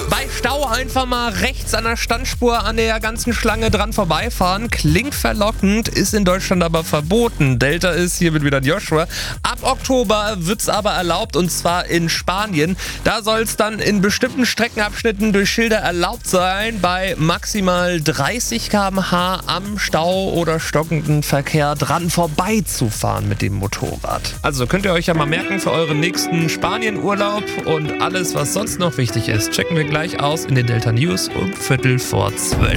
Bei Stau einfach mal rechts an der Standspur an der ganzen Schlange dran vorbeifahren. Klingt verlockend, ist in Deutschland aber verboten. Delta ist, hier wird wieder Joshua. Ab Oktober wird es aber erlaubt, und zwar in Spanien. Da soll es dann in bestimmten Streckenabschnitten durch Schilder erlaubt sein, bei maximal 30 km/h am Stau oder stockenden Verkehr dran vorbeizufahren mit dem Motorrad. Also könnt ihr euch ja mal merken für euren nächsten Spanien-Urlaub, und alles, was sonst noch wichtig ist, checken wir gleich aus in den Delta News um 11:45.